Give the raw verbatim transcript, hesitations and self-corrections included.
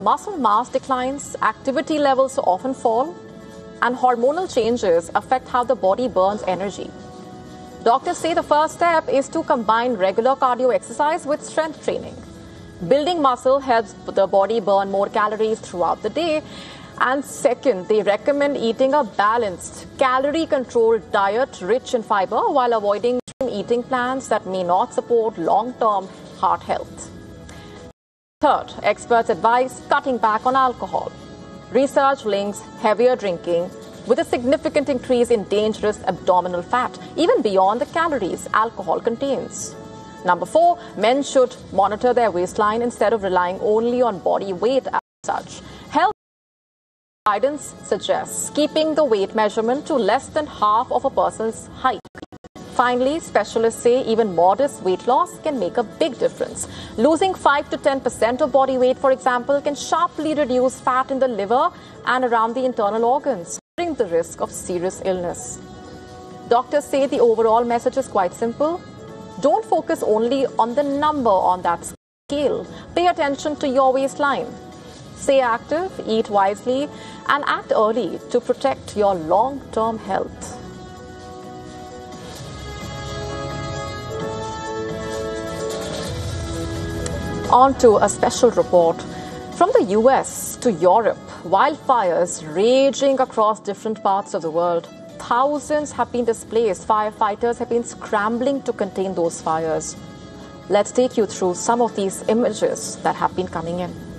Muscle mass declines, activity levels often fall, and hormonal changes affect how the body burns energy. Doctors say the first step is to combine regular cardio exercise with strength training. Building muscle helps the body burn more calories throughout the day. And second, they recommend eating a balanced, calorie-controlled diet rich in fiber while avoiding eating plans that may not support long-term heart health. Third, experts advise cutting back on alcohol. Research links heavier drinking with a significant increase in dangerous abdominal fat, even beyond the calories alcohol contains. Number four, men should monitor their waistline instead of relying only on body weight as such. Health guidance suggests keeping the weight measurement to less than half of a person's height. Finally, specialists say even modest weight loss can make a big difference. Losing five to ten percent of body weight, for example, can sharply reduce fat in the liver and around the internal organs, lowering the risk of serious illness. Doctors say the overall message is quite simple. Don't focus only on the number on that scale. Pay attention to your waistline. Stay active, eat wisely, and act early to protect your long-term health. On to a special report. From the U S to Europe, wildfires raging across different parts of the world. Thousands have been displaced. Firefighters have been scrambling to contain those fires. Let's take you through some of these images that have been coming in.